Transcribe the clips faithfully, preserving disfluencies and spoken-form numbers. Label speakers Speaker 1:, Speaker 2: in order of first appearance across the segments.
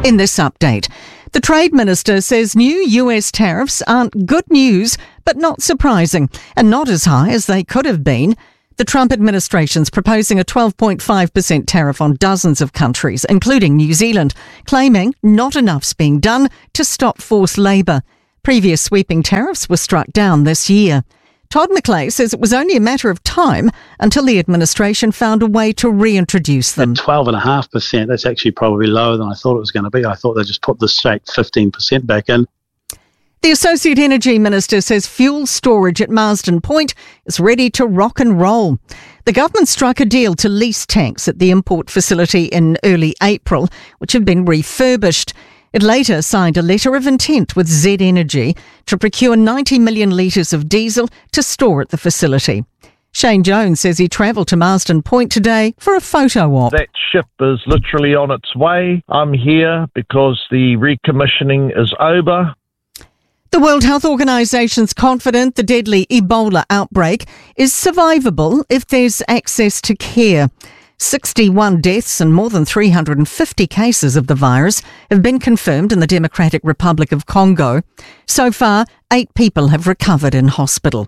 Speaker 1: In this update, the Trade Minister says new U S tariffs aren't good news, but not surprising, and not as high as they could have been. The Trump administration's proposing a twelve point five percent tariff on dozens of countries, including New Zealand, claiming not enough's being done to stop forced labour. Previous sweeping tariffs were struck down this year. Todd McClay says it was only a matter of time until the administration found a way to reintroduce them.
Speaker 2: At twelve point five percent, that's actually probably lower than I thought it was going to be. I thought they just put the straight fifteen percent back in.
Speaker 1: The Associate Energy Minister says fuel storage at Marsden Point is ready to rock and roll. The government struck a deal to lease tanks at the import facility in early April, which have been refurbished. It later signed a letter of intent with Z Energy to procure ninety million litres of diesel to store at the facility. Shane Jones says he travelled to Marsden Point today for a photo op.
Speaker 3: That ship is literally on its way. I'm here because the recommissioning is over.
Speaker 1: The World Health Organisation's confident the deadly Ebola outbreak is survivable if there's access to care. sixty-one deaths and more than three hundred fifty cases of the virus have been confirmed in the Democratic Republic of Congo. So far, eight people have recovered in hospital.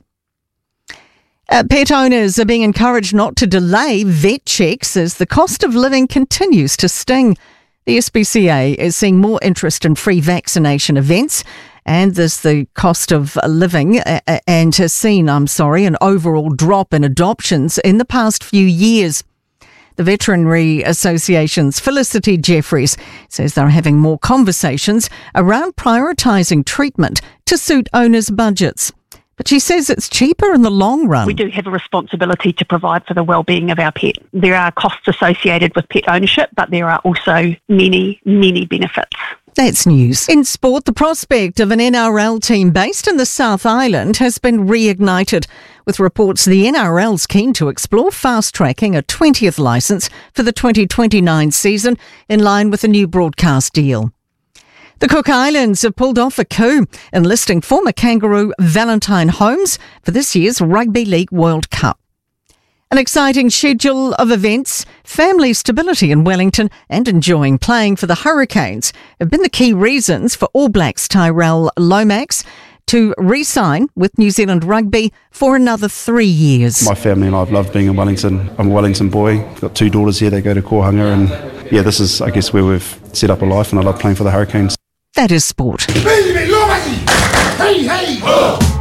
Speaker 1: Uh, pet owners are being encouraged not to delay vet checks as the cost of living continues to sting. The S P C A is seeing more interest in free vaccination events, and there's the cost of living uh, and has seen, I'm sorry, an overall drop in adoptions in the past few years. The Veterinary Association's Felicity Jeffries says they're having more conversations around prioritising treatment to suit owners' budgets. But she says it's cheaper in the long run.
Speaker 4: We do have a responsibility to provide for the well-being of our pet. There are costs associated with pet ownership, but there are also many, many benefits.
Speaker 1: That's news. In sport, the prospect of an N R L team based in the South Island has been reignited, with reports the N R L's keen to explore fast-tracking a twentieth licence for the twenty twenty-nine season in line with a new broadcast deal. The Cook Islands have pulled off a coup, enlisting former Kangaroo Valentine Holmes for this year's Rugby League World Cup. An exciting schedule of events, family stability in Wellington and enjoying playing for the Hurricanes have been the key reasons for All Blacks Tyrell Lomax to re-sign with New Zealand Rugby for another three years.
Speaker 5: My family and I have loved being in Wellington. I'm a Wellington boy. I've got two daughters here that go to Kohanga, and yeah, this is, I guess, where we've set up a life, and I love playing for the Hurricanes.
Speaker 1: That is sport.
Speaker 6: Hey, hey, oh.